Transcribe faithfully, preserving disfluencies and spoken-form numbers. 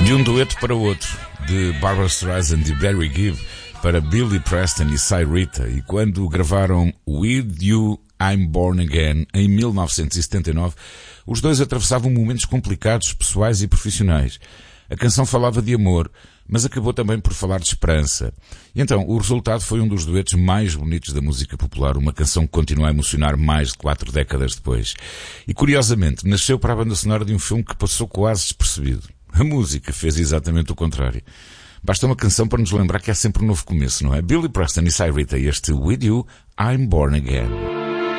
De um dueto para o outro, de Barbra Streisand e Barry Gibb para Billy Preston e Cy Rita, e quando gravaram With You I'm Born Again em mil novecentos e setenta e nove, os dois atravessavam momentos complicados, pessoais e profissionais. A canção falava de amor, mas acabou também por falar de esperança. E então, o resultado foi um dos duetos mais bonitos da música popular, uma canção que continua a emocionar mais de quatro décadas depois. E curiosamente, nasceu para a banda sonora de um filme que passou quase despercebido. A música fez exatamente o contrário. Basta uma canção para nos lembrar que há sempre um novo começo, não é? Billy Preston e Cy Rita, este With You, I'm Born Again.